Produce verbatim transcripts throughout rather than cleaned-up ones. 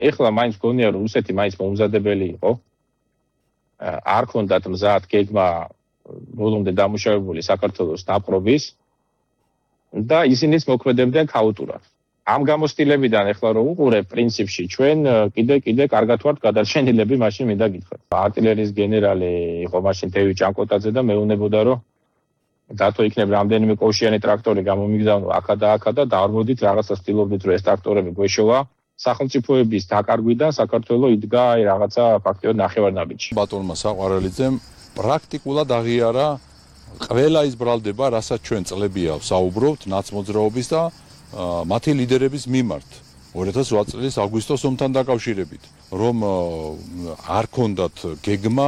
ეხლა მაინც გონია რომ რუსეთი მაინც მომზადებელი იყო. არ ქონდათ მზად გეგმა ბოლომდე დამუშავებული საქართველოს დაპყრობის და ისინიც მოქმედებდნენ ქაოტურად. ამ გამოსტილებიდან ეხლა რომ უყურებ პრინციპში ჩვენ კიდე კიდე კარგად ვართ გადარჩენილები, მაშინ მინდა გითხრათ. არტილერიის გენერალი იყო მაშინ თევი ჭანკოტაძე და მეუბნებოდა რომ დათო იქნებ რამდენიმე კოშიანი ტრაქტორი გამომიგზავნო აქა და აქა და დაარმოდით რაღაცა სტილობდით რომ ეს ტრაქტორები გვეშოვა. სახელმწიფოების დაკარგვიდან საქართველო იდგა აი რაღაცა ფაქტიურად ნახევარნაბიჯში. ბატონმა საყვარელიძემ პრაქტიკულად აღიარა ყველა ის ბრალდება, რასაც ჩვენ წლებია საუბრობთ ნაცმოძრაობის და მათი ლიდერების მიმართ ორი ათას ოთხ წლის აგვისტოს ომთან დაკავშირებით, რომ არ ქონდათ გეგმა,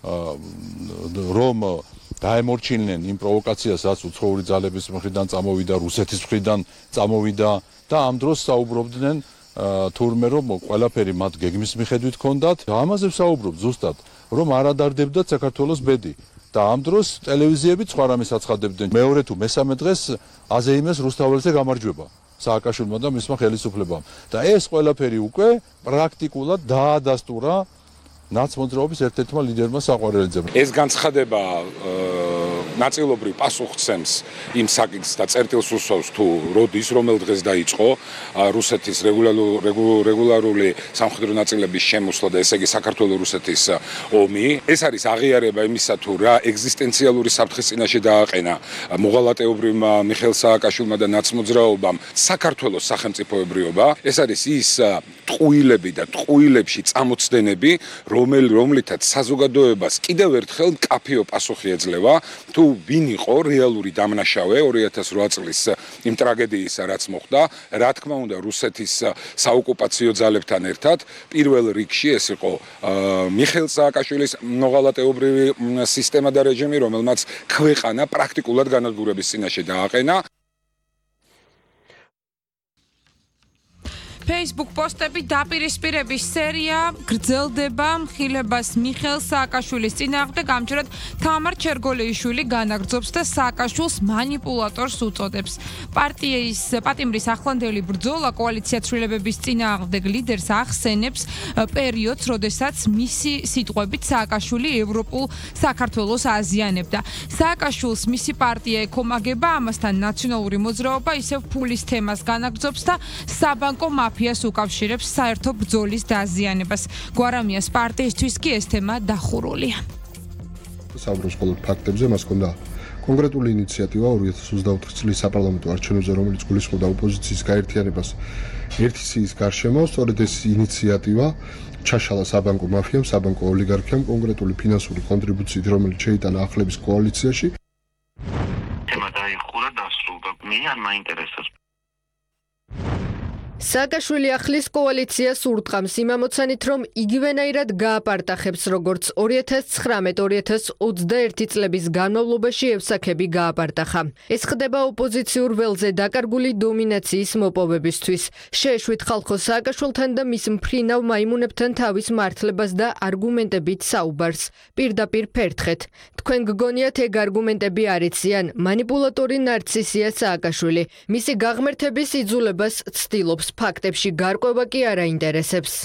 რომ დაემორჩილნენ იმ პროვოკაციას, რაც უცხოური ძალების მხრიდან წამოვიდა, რუსეთის მხრიდან წამოვიდა და ამ დროს საუბრობდნენ თურმე რომ ყველაფერი მათ გეგმის მიხედვით ქონდათ. ამაზე ვსაუბრობ ზუსტად, რომ არ ადარდებდათ საქართველოს ბედი. და ამ დროს ტელევიზიები სხვა რამეს აცხადებდნენ. მეორე თუ მესამე დღეს აზეიმეს რუსთაველზე გამარჯვება სააკაშვილმა და მისმა ხელისუფლებამ. და ეს ყველაფერი უკვე პრაქტიკულად დაადასტურა ნაცმოძრაობის ერთ-ერთმა ლიდერმა საყვარელიძემ. ეს განცხადება ნაწილობრივ პასუხცემს იმ საკითხს და წერტილს უსვავს თუ როდის რომელ დღეს დაიწყო რუსეთის რეგულარული სამხედრო ნაწილების შემოსვლა და ესე იგი საქართველო-რუსეთის ომი. ეს არის აღიარება იმისა თუ რა ეგზისტენციალური საფრთხის წინაშე დააყენა მოღალატეობრივმა მიხეილ სააკაშვილმა და ნაცმოძრაობამ საქართველოს სახელმწიფოებრიობა. ეს არის ის ტყუილები და ტყუილებში წამოცდენები, რომლითაც საზოგადოებას კიდევ ერთხელ მკაფიო პასუხი ეძლევა თუ ვინ იყო რეალური დამნაშავე ორი ათას ოთხ წლის იმ ტრაგედიისა, რაც მოხდა, რა თქმა უნდა რუსეთის საოკუპაციო ძალებთან ერთად. პირველ რიგში ეს იყო მიხეილ სააკაშვილის მოღალატეობრივი სისტემა და რეჟიმი, რომელმაც ქვეყანა პრაქტიკულად განადგურების წინაშე დააყენა. Facebook პოსტები დაპირისპირების სერია გრძელდება მხილებას მიხეილ სააკაშვილის წინააღმდეგ. ამჯერად თამარ ჩერგოლეიშვილი განაგრძობს და სააკაშვილს მანიპულატორს უწოდებს. პარტიის პატიმრის ახლანდელი ბრძოლა კოალიცია ცვლილებების წინააღმდეგ ლიდერს ახსენებს პერიოდს, როდესაც მისი სიტყვებით სააკაშვილი ევროპულ საქართველოს აზიანებდა. სააკაშვილს მისი პარტია ეკომაგება, ამასთან ნაციონალური მოძრაობა ისევ ფულის თემას განაგრძობს და საბანკო მაფიას უკავშირებს საერთო ბრძოლის დაზიანებას. გვარამიას პარტიისთვის კი ეს თემა დახურულია. საუბრობს მხოლოდ ფაქტებზე, მას ჰქონდა კონკრეტული ინიციატივა ორი ათას ოცდაოთხ წლის საპარლამენტო არჩევნებზე, რომელიც გულისხმობდა ოპოზიციის გაერთიანებას ერთი სიის გარშემო. სწორედ ეს ინიციატივა ჩაშალა საბანკო მაფიამ, საბანკო ოლიგარქიამ კონკრეტული ფინანსური კონტრიბუციით, რომელიც შეიტანა ახლების კოალიციაში. თემა დაიხურა დასრულდა. მე არ მაინტერესებს. სააკაშვილი ახლის კოალიციას ურტყამს იმ ამოცანით, რომ იგივენაირად გააპარტახებს, როგორც ორი ათას ცხრამეტ ორი ათას ოცდაერთი წლების განმავლობაში ევსაქები გააპარტახა. ეს ხდება ოპოზიციურ ველზე დაკარგული დომინაციის მოპოვებისთვის. შეეშვით ხალხო სააკაშვილთან და მის მფრინავ მაიმუნებთან თავის მართლებას და არგუმენტებით საუბარს. პირდაპირ ფერთხეთ. თქვენ გგონიათ ეგ არგუმენტები არ იციან? მანიპულატორი ნარცისია სააკაშვილი. მისი გაღმერთების იძულებას ცდილობს. ფაქტებში გარკვევა კი არ აინტერესებს.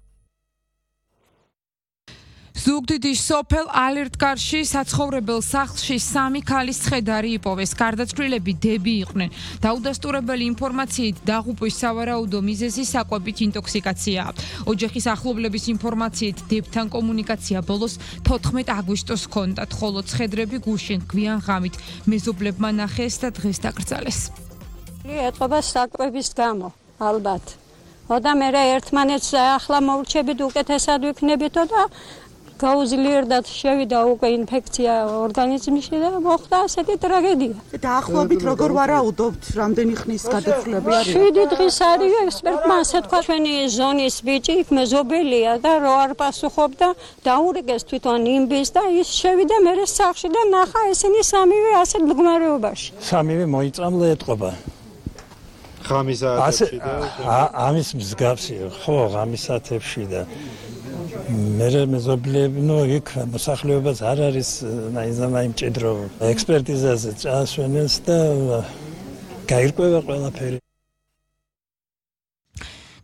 ზუგდიდის სოფელ ალერტკარში საცხოვრებელ სახლში სამი ქალის ცხედარი იპოვეს. გარდაცვლილები დები იყვნენ. დაუდასტურებელი ინფორმაციით დაღუპვის სავარაუდო მიზეზი საკვებით ინტოქსიკაციაა. ოჯახის ახლობლების ინფორმაციით დებთან კომუნიკაცია ბოლოს თოთხმეტ აგვისტოს ჰქონდათ, ხოლო ცხედრები გუშინ გვიან ღამით მეზობლებმა ნახეს და დღეს დაკრძალეს. ეტყობა საკვების გამო. ალბათ. და მე ერთმანეთს ახლა მოვრჩებით უკეთესად ვიქნებითო და გაუძლიერდათ შევიდა უკვე ინფექცია ორგანიზმში და მოხდა ასეთი ტრაგედია. დაახლოებით როგორ ვარაუდობთ, რამდენი ხნის გადაცვლები არის? შვიდი დღის არის ექსპერტმა ასე თქვა, ჩვენი ზონის ბიჭი იქ მეზობელია და რო არ პასუხობდა, დაურიგეს თვითონ იმბის და ის შევიდა მერე სახლში და ნახა ესენი სამივე ასეთ მდგომარეობაში. სამივე მოიწამლა ეტყობა. ღამის საათებში და ამის მსგავსი, ხო, ღამის საათებში და მე მეზობლები, ნუ იქ მოსახლეობას არ არის მაინც მჭიდრო ექსპერტიზაზე წასვენეს და გაირკვევა ყველაფერი.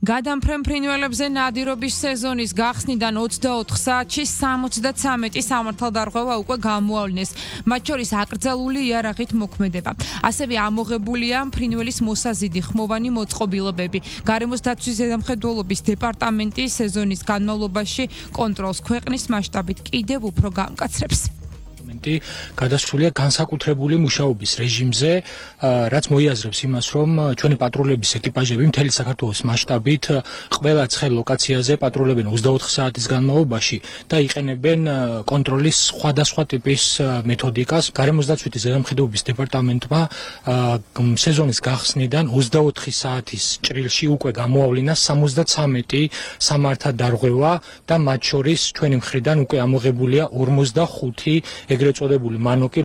გადამფრენ ფრინველებზე ნადირობის სეზონის გახსნიდან ოცდაოთხ საათში სამოცდათრამეტი სამართალდარღვევა უკვე გამოავლინეს. მათ შორის აკრძალული იარაღით მოქმედება. ასევე ამოღებულია ფრინველის მოსაზიდი ხმოვანი მოწყობილობები. გარემოს დაცვის ზედამხედველობის დეპარტამენტი სეზონის განმავლობაში კონტროლს ქვეყნის მასშტაბით კიდევ უფრო გამკაცრებს. გადასულია განსაკუთრებული მუშაობის რეჟიმზე, რაც მოიაზრებს იმას, რომ ჩვენი პატრულების ეკიპაჟები მთელი საქართველოს მასშტაბით ყველა ცხელ ლოკაციაზე პატრულებენ ოცდაოთხ საათის განმავლობაში და იყენებენ კონტროლის სხვადასხვა ტიპის მეთოდიკას. გარემოს დაცვითი ზედამხედველობის დეპარტამენტმა სეზონის გახსნიდან ოცდაოთხი საათის ჭრილში უკვე გამოავლინა სამოცდათრამეტი სამართალდარღვევა და მათ შორის ჩვენი მხრიდან უკვე ამოღებულია ორმოცდახუთი ეგრეთ წოდებული მანოკი.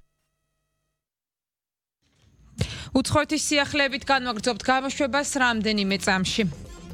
უცხოეთის სიახლეებით განვაგრძობთ გამოშვებას რამდენიმე წამში.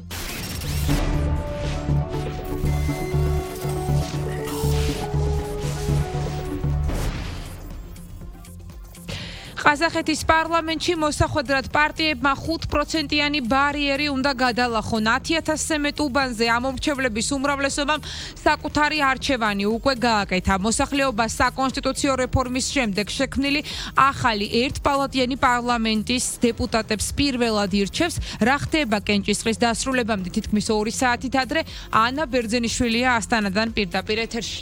ყაზახეთის პარლამენტში მოსახვედრად პარტიებმა ხუთ პროცენტიანი ბარიერი უნდა გადალახონ. ათი ათასზე მეტ უბანზე ამომრჩევლების უმრავლესობამ საკუთარი არჩევანი უკვე გააკეთა. მოსახლეობა საკონსტიტუციო რეფორმის შემდეგ შექმნილი ახალი ერთპალატიანი პარლამენტის დეპუტატებს პირველად ირჩევს. რა ხდება კენჭისყრის დასრულებამდე თითქმის ორი საათით ადრე ანა ბერძენიშვილია ასტანადან პირდაპირ ეთერში.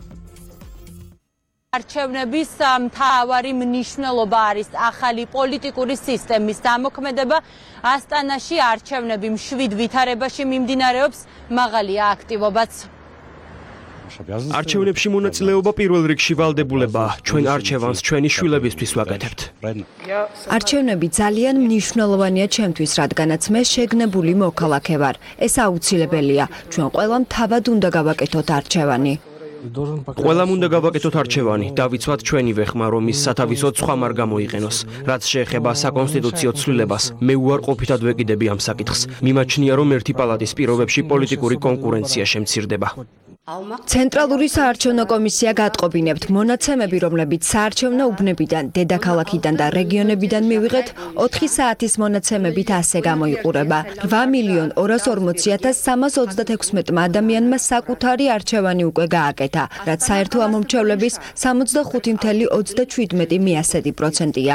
არჩევნების მთავარი მნიშვნელობა არის ახალი პოლიტიკური სისტემის დამოქმედება. ასტანაში არჩევნები მშვიდ ვითარებაში მიმდინარეობს, მაღალია აქტივობაც. არჩევნებში მონაწილეობა პირველ რიგში ვალდებულებაა. ჩვენ არჩევანს ჩვენი შვილებისთვის ვაკეთებთ. არჩევნები ძალიან მნიშვნელოვანია ჩემთვის, რადგანაც მე შეგნებული მოქალაქე ვარ. ეს აუცილებელია. ჩვენ ყველამ თავად უნდა გავაკეთოთ არჩევანი. ყველამ უნდა გავაკეთოთ არჩევანი, დავიცვათ ჩვენივე ხმა, რომ ის სათავისოდ სხვა არ გამოიყენოს. რაც შეეხება საკონსტიტუციო ცვლილებას, მე უარყოფითად ვეკიდები ამ საკითხს. მიმაჩნია, რომ ერთი პალატის პირობებში პოლიტიკური კონკურენცია შემცირდება. ცენტრალური საარჩევნო კომისია გატყობინებთ მონაცემები, რომლებიც საარჩევნო უბნებიდან, დედაქალაქიდან და რეგიონებიდან მივიღეთ, ოთხი საათის მონაცემებით ასე გამოიყურება. რვა მილიონ ორას ორმოცი ათას სამას ოცდათექვსმეტმა ადამიანმა საკუთარი არჩევანი უკვე გააკეთა, რაც საერთო ამომრჩევლების სამოცდახუთი მცდარი ოცდაშვიდმეტი მიასედი პროცენტია.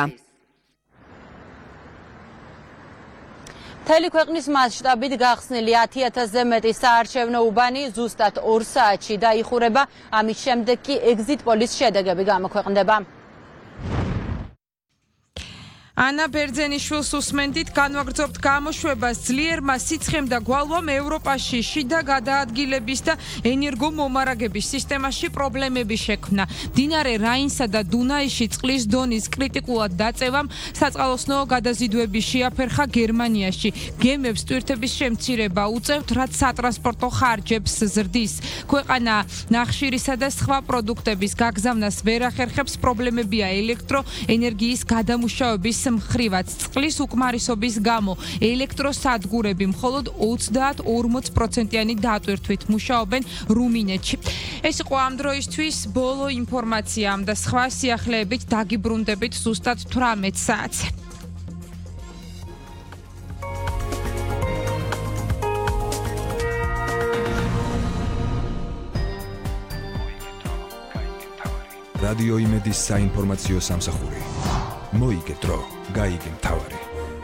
მთელი ქვეყნის მასშტაბით გახსნილი ათი ათასზე მეტი საარჩევნო უბანი ზუსტად ორ საათში დაიხურება. ამის შემდეგ კი ეგზიტ პოლის შედეგები გამოქვეყნდება. ანა ბერძენიშვილს უსმენდით, განვაგრძობთ გამოშვებას. ძლიერმა სიცხემ და გვალვამ ევროპაში შიდა გადაადგილების და ენერგომომარაგების სისტემაში პრობლემები შექმნა. მდინარე რაინსა და დუნაიში წყლის დონის კრიტიკულად დაწევამ საწყალოსნო გადაზიდვები შეაფერხა გერმანიაში. გემებს ტვირთების შემცირება უწევთ, რაც სატრანსპორტო ხარჯებს ზრდის. ქვეყანა ნახშირისა და სხვა პროდუქტების გაგზავნას ვერ ახერხებს. პრობლემებია ელექტროენერგიის გადამუშავების მხრივაც. წყლის უკმარისობის გამო ელექტროსადგურები მხოლოდ ოცდაათ-ორმოც პროცენტიანი დატვირთვით მუშაობენ რუმინეთში. ეს იყო ამ დროისთვის ბოლო ინფორმაცია და სხვა სიახლეებით დაგიბრუნდებით ზუსტად თვრამეტ საათზე. რადიო იმედის საინფორმაციო სამსახური. მოიგეთრო, გაიგე მთავარი.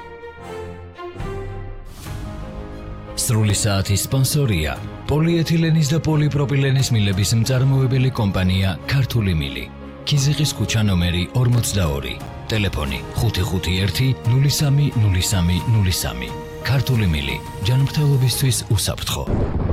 სრული საათის სპონსორია პოლიეთილენის და პოლიპროპილენის მილების მწარმოებელი კომპანია ქართული მილი. ქიზიყის ქუჩა ნომერი ორმოცდაორი. ტელეფონი ხუთი ხუთი ერთი ნული სამი ნული სამი ნული სამი. ქართული მილი. ჯანმრთელობისთვის უსაფრთხო.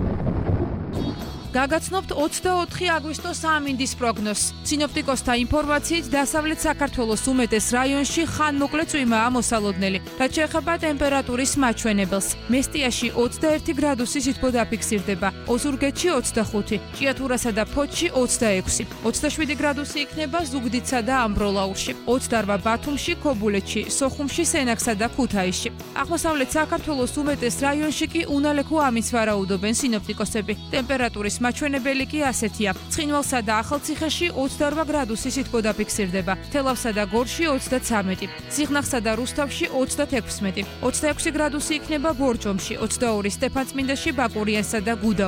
გაგაცნობთ ოცდაოთხი აგვისტოს ამინდის პროგნოზს. სინოპტიკოსთა ინფორმაციით დასავლეთ საქართველოს უმეტეს რაიონში ხანმოკლე წვიმაა მოსალოდნელი. რაც შეეხება ტემპერატურის მაჩვენებელს. მესტიაში ოცდაერთი გრადუსი სითბო დაფიქსირდება, ოზურგეთში ოცდახუთი, ჭიათურასა და ფოთში ოცდაექვსი, ოცდაშვიდი გრადუსი იქნება ზუგდიდსა და ამბროლაურში, ოცდარვა ბათუმში, ქობულეთში, სოხუმში, სენაკსა და ქუთაისში. აღმოსავლეთ საქართველოს უმეტეს რაიონში კი უნალექო ამის ვარაუდობენ სინოპტიკოსები. ტემპერატურის მაჩვენებელი კი ასეთია. ცხინვალსა და ახალციხეში ოცდაორვა გრადუსი სითბო დაფიქსირდება, თელავსა და გორში ოცდაცამეტი, სიღნაღსა და რუსთავში ოცდათექვსმეტი, ოცდაექვსი გრადუსი იქნება ბორჯომში, ოცდაორი სტეფანწმინდაში, ბაკურიანსა და გუდაუთში.